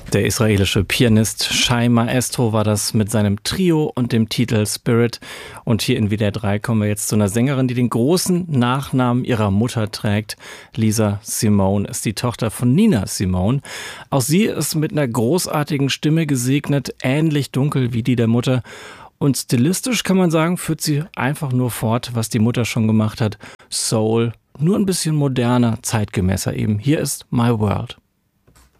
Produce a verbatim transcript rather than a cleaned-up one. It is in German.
Der israelische Pianist Shai Maestro war das mit seinem Trio und dem Titel Spirit. Und hier in W D R drei kommen wir jetzt zu einer Sängerin, die den großen Nachnamen ihrer Mutter trägt. Lisa Simone ist die Tochter von Nina Simone. Auch sie ist mit einer großartigen Stimme gesegnet, ähnlich dunkel wie die der Mutter. Und stilistisch kann man sagen, führt sie einfach nur fort, was die Mutter schon gemacht hat. Soul, nur ein bisschen moderner, zeitgemäßer eben. Hier ist My World.